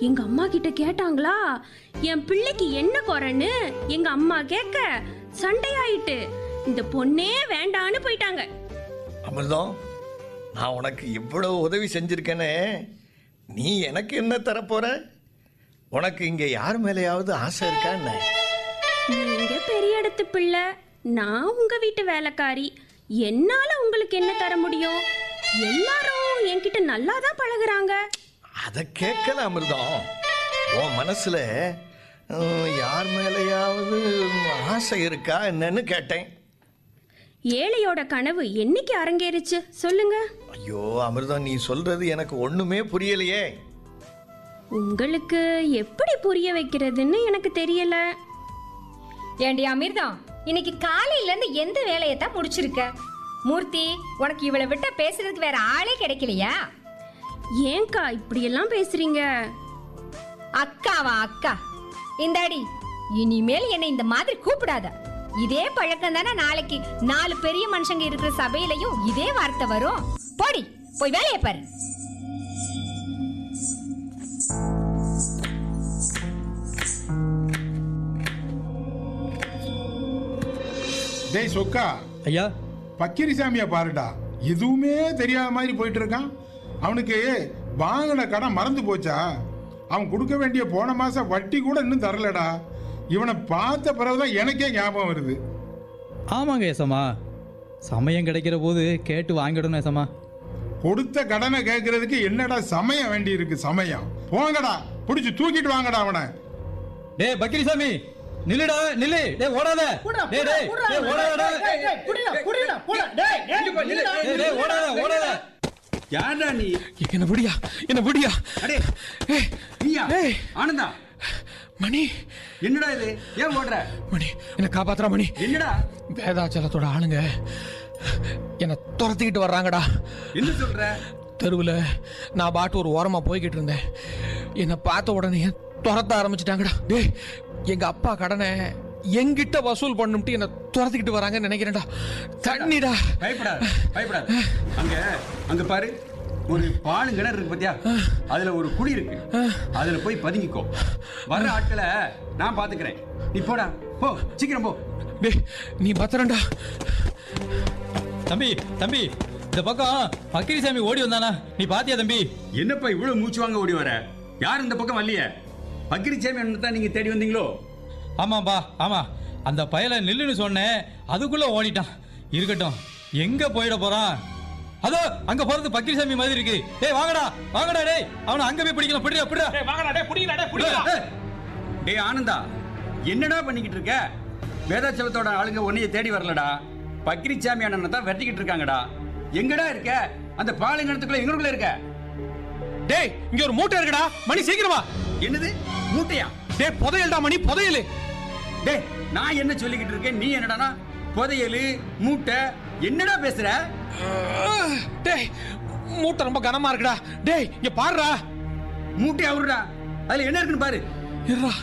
எங்க அம்மா கிட்ட கேட்டாங்களா, என் பிள்ளைக்கு என்ன குறைன்னு எங்க அம்மா கேட்க சண்டையாயிட்டு இந்த பொண்ணே வேண்டான்னு போயிட்டாங்க. அமிர்தம், நான் உனக்கு இவ்வளவு உதவி செஞ்சிருக்கேனே, நீ எனக்கு என்ன தரப்போற? உனக்கு இங்க யார் மேலேயாவது ஆசை இருக்கா என்ன? நீங்க பெரிய இடத்து பிள்ளை, நான் உங்க வீட்டு வேலைக்காரி. என்னால உங்களுக்கு என்ன தர முடியும்? எல்லாரும் என்கிட்ட நல்லா தான் பழகுறாங்க. அதை கேட்கல அமிர்தம். உன் மனசுல யார் மேலேயாவது ஆசை இருக்கா என்னன்னு கேட்டேன். ஏழையோட கனவு என்னைக்கு அரங்கேறிச்சு சொல்லுங்க? ஐயோ அமிர்தம், நீ சொல்றது எனக்கு ஒண்ணுமே புரியலையே. உங்களுக்கு எப்படி புரிய வைக்கிறதுன்னு எனக்கு தெரியல. ஏண்டி அமிர்தம், இன்னைக்கு காலையில இருந்து எந்த வேலையை தான் முடிச்சிருக்க? மூர்த்தி, உனக்கு இவளை விட்டா பேசுறதுக்கு வேற ஆளே கிடைக்கலையா? ஏங்கா இப்படி எல்லாம் பேசுறீங்க? அக்காவா அக்கா? இந்தாடி, இனிமேல் என்னை இந்த மாதிரி கூப்பிடாத. இதே பழக்கம் தானே நாளைக்கு 4 பெரிய மனுஷங்க இருக்கிற சபையிலையும் இதே வார்த்தை வரும். போடி, போய் வேலையை பாரு. டேய் சொக்கா, ஐயா, பக்கிரிசாமியா பாருடா, எதுவுமே தெரியாத மாதிரி போயிட்டு இருக்கான். அவனுக்கு வாங்கின கடன் மறந்து போச்சா? அவன் கொடுக்க வேண்டிய போன மாசம் வட்டி கூட இன்னும் தரலடா. இவனை பார்த்த பிறகுதான் எனக்கே ஞாபகம் வருது. ஆமாங்க ஏசம்மா, சமயம் கிடைக்கிற போது கேட்டு வாங்கிடணும் ஏசம்மா. கொடுத்த கடனை கேட்கறதுக்கு என்னடா சமயம் வேண்டி இருக்கு? சமயம் போங்கடா, பிடிச்சு தூக்கிட்டு வாங்கடா அவனை. டேய் பக்கிரிசாமி, நில்லுடா, நில்லு. டேய் ஓடாத. டேய் டேய் டேய் ஓடாதடா. டேய் ஓடாத, ஓடாத. யாரா நீ? என்ன விடியா, என்ன விடியா. அடே நீயா? ஏய் ஆனந்தா, மணி, என்னடா இது? ஏன் ஓடுற? மணி என்ன காப்பாத்துறா மணி. என்னடா? வேதாச்சலத்தோட ஆளுங்க என்ன துரத்திக்கிட்டு வர்றாங்கடா. என்ன சொல்ற? தெருவில் நான் பாட்டு ஒரு ஓரமா போய்கிட்டு இருந்தேன். என்னை பார்த்த உடனே துரத்த ஆரம்பிச்சிட்டாங்கடா. டேய், எங்க அப்பா கடனை எங்கிட்ட வசூல் பண்ணும்ட்டு என்ன துரத்திக்கிட்டு வராங்கன்னு நினைக்கிறேன்டா. தண்ணிடா. பயப்படாத, பயப்படாத. அங்க பாரு, ஒரு பாலும் கிணறு இருக்கு பாத்தியா? அதுல ஒரு குழி இருக்கு. அதுல போய் பதுங்கிக்கோ. வர்ற ஆட்களை நான் பாத்துக்கிறேன். நீ போடா, போ, சீக்கிரம் போ. டேய், நீ பத்திரண்டா. தம்பி, தம்பி, இந்த பக்கம் பக்கிரிசாமி ஓடி வந்தானா? நீ பாத்தியா தம்பி? என்னப்பா இவ்வளவு மூச்சு வாங்க ஓடி வர? யார் இந்த பக்கம் வரலையே? பக்கிரிசாமி தான் நீங்க தேடி வந்தீங்களோ? ஆமாம்பா, ஆமா. அந்த பயலை நில்லுன்னு சொன்னேன், அதுக்குள்ள ஓடிட்டான். இருக்கட்டும், எங்க போயிட போறான்? அதோ அங்க போறது பக்கிரிசாமி மாதிரி இருக்கு. டேய் வாங்கடா, வாங்கடா. டேய், அவனை அங்க போய் பிடிக்கலாம். பிடிடா, பிடிடா. டேய் வாங்கடா, டேய் புடிங்கடா, டேய் புடிங்கடா. டேய் ஆனந்தா, என்னடா பண்ணிக்கிட்டு இருக்க? வேதாச்சலத்தோட ஆளுங்க உன்னைய தேடி வரலடா. பக்கிரிசாமி அண்ணனை தான் வெட்டிக்கிட்டு இருக்காங்கடா. எங்கடா இருக்க? அந்த பாலுங்கணத்துக்குள்ள எங்களுக்குள்ள இருக்க? டேய், இங்க ஒரு மூட்டை இருக்குடா. மணி சீக்கிரமா. என்னது மூட்டையா? டேய் புதையல்டா மணி, புதையல். டேய், நான் என்ன சொல்லிக்கிட்டு இருக்கேன், நீ என்னடானா புதையல் மூட்டை என்னடா பேசுற? டேய், மூட்டை ரொம்ப கனமா இருக்குடா. டேய் இங்க பாருடா. மூட்டை அவருடா, அதுல என்ன இருக்குன்னு பாரு. இருடா.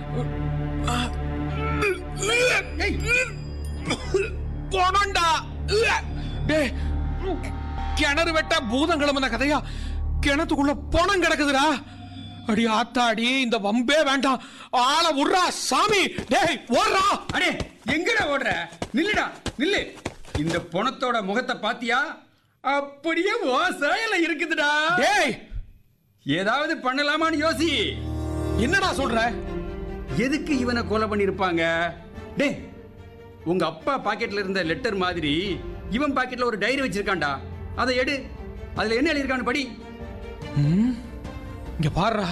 போனண்டா. டேய், கிணறு வெட்ட பூதம் கிளம்புன கதையா? கிணத்துக்குள்ள பணம் கிடக்குதுடா. அடி ஆத்தாடி, இந்த வம்பே வேண்டாம். ஆள விடுறா சாமி. டேய் ஓடுறா. அடே எங்கடா ஓடுற? நில்லுடா, நில்லு. இந்த பணத்தோட முகத்தை பாத்தியா? அப்படியே ஓசையில இருக்குதுடா. டேய், ஏதாவது பண்ணலாமான்னு யோசி. என்னடா சொல்ற? எதுக்கு இவனை கொலை பண்ணிருப்பாங்க? டேய், உங்க அப்பா பாக்கெட்ல இருந்த லெட்டர் மாதிரி இவன் பாக்கெட்ல ஒரு டைரி வச்சிருக்கான்டா. அதை எடு. அதுல என்ன எழுதிருக்கான்னு படி. இங்க பாருடா.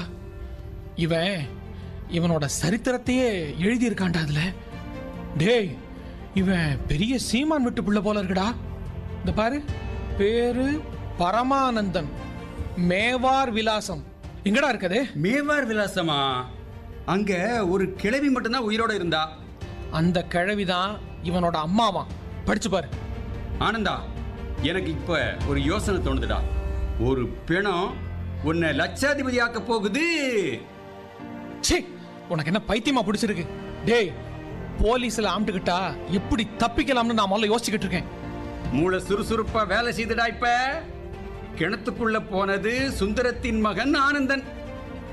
இவனோட சரித்திரத்தையே எழுதி இருக்கான்டா அதுல. டேய், இவன் பெரிய சீமான் விட்டு பிள்ளை போல இருக்குடா. இந்த பாரு, பேரு பரமானந்தன், மேவார் விலாசம். எங்கடா இருக்குது? மேவார் விலாசமா? அங்க ஒரு கிழவி மட்டும்தான் உயிரோட இருந்தா. அந்த கிழவிதான் இவனோட அம்மாவா. படிச்சு பாரு. ஆனந்தா, எனக்கு இப்ப ஒரு யோசனை தோணுதுடா. ஒரு பிணம் உன்னை லட்சாதிபதி ஆக்க போகுது. சீ, உனக்கு என்ன பைத்தியமா பிடிச்சிருக்கு? டேய், போலீஸ்ல ஆம்பிட்டுக்கிட்டா எப்படி தப்பிக்கலாம்னு நான் முதல்ல யோசிச்சுக்கிட்டு இருக்கேன். மூளை சுறுசுறுப்பா வேலை செய்துடா. இப்ப கிணத்துக்குள்ள போனது சுந்தரத்தின் மகன் ஆனந்தன்.